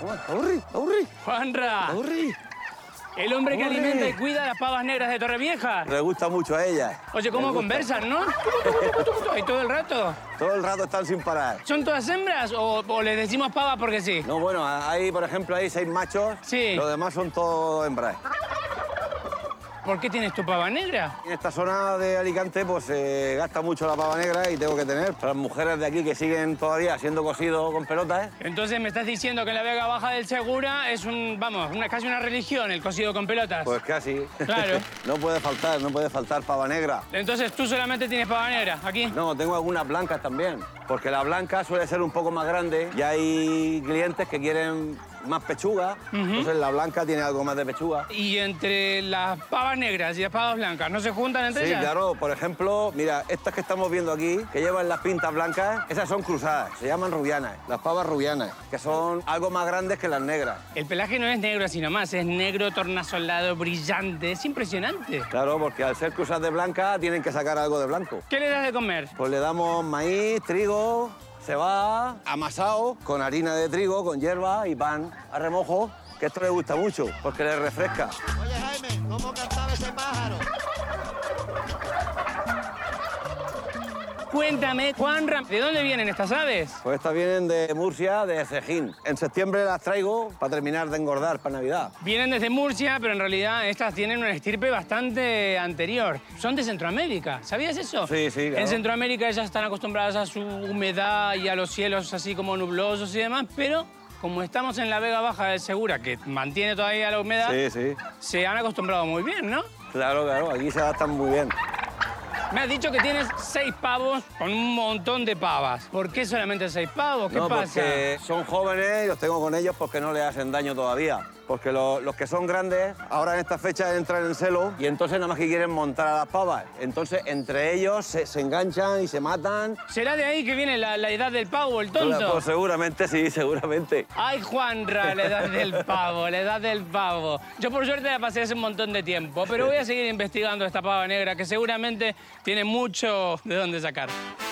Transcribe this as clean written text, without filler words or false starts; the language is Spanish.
Aburrí. Juanra, Aburrí. el hombre que Aburrí. alimenta y cuida las pavas negras de Torrevieja. Le gusta mucho a ella. Oye, ¿cómo Le gusta. conversan, no? ¿Y todo el rato? Todo el rato están sin parar. ¿Son todas hembras o les decimos pavas porque sí? No, bueno, hay, por ejemplo, hay 6 machos. Sí. Los demás son todos hembras. ¿Por qué tienes tu pava negra? En esta zona de Alicante pues se gasta mucho la pava negra y tengo que tener para las mujeres de aquí que siguen todavía siendo cosido con pelotas. Entonces me estás diciendo que en la Vega Baja del Segura es casi una religión el cocido con pelotas. Pues casi. Claro. No puede faltar pava negra. Entonces tú solamente tienes pava negra aquí. No, tengo algunas blancas también, porque la blanca suele ser un poco más grande y hay clientes que quieren más pechuga, entonces la blanca tiene algo más de pechuga. Y entre las pavas negras y las pavas blancas, ¿no se juntan entre Sí, ellas? claro. Por ejemplo, mira, estas que estamos viendo aquí, que llevan las pintas blancas, esas son cruzadas, se llaman rubianas, las pavas rubianas, que son algo más grandes que las negras. El pelaje no es negro así nomás, es negro, tornasolado, brillante. Es impresionante. Claro, porque al ser cruzadas de blanca tienen que sacar algo de blanco. ¿Qué le das de comer? Pues le damos maíz, trigo, cebada, amasado, con harina de trigo, con hierba y pan a remojo, que esto le gusta mucho, porque le refresca. Oye, Jaime, ¿cómo cantaba ese pájaro? Cuéntame, Juanra, ¿de dónde vienen estas aves? Pues estas vienen de Murcia, de Ecejín. En septiembre las traigo para terminar de engordar para Navidad. Vienen desde Murcia, pero en realidad estas tienen una estirpe bastante anterior. Son de Centroamérica, ¿sabías eso? Sí, sí, claro. En Centroamérica ellas están acostumbradas a su humedad y a los cielos así como nublosos y demás, pero como estamos en la Vega Baja del Segura, que mantiene todavía la humedad, Sí, sí. se han acostumbrado muy bien, ¿no? Claro, claro, aquí se adaptan muy bien. Me has dicho que tienes 6 pavos con un montón de pavas. ¿Por qué solamente 6 pavos? ¿Qué No, pasa? porque son jóvenes y los tengo con ellos porque no les hacen daño todavía. Porque los que son grandes, ahora en esta fecha entran en celo y entonces nada más que quieren montar a las pavas. Entonces, entre ellos se enganchan y se matan. ¿Será de ahí que viene la edad del pavo, el tonto? Pues seguramente, sí, seguramente. Ay, Juanra, la edad del pavo, la edad del pavo. Yo por suerte la pasé hace un montón de tiempo, pero voy a seguir investigando esta pava negra que seguramente tiene mucho de dónde sacar.